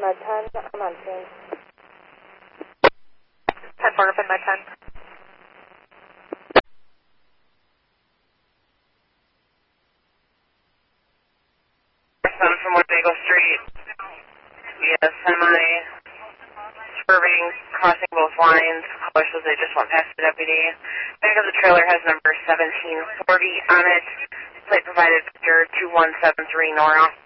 Med 10, I'm on scene. 10 Porterfin, Med 10. 7 from Winnebago Street. Yes, semi swerving, crossing both lines. Caller says they just went past the deputy. Back of the trailer has number 1740 on it. Plate provided Victor 2173 Nora.